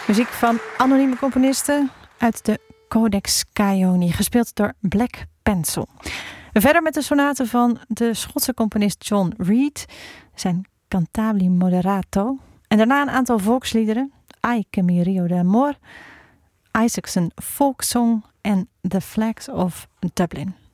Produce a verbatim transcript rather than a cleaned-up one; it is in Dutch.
Muziek van anonieme componisten uit de Codex Caioni, gespeeld door Black Pencil. Verder met de sonaten van de Schotse componist John Reid, zijn Cantabile Moderato. En daarna een aantal volksliederen, Ai que mi rio de amor, Isaacson Folksong en The Flags of Dublin.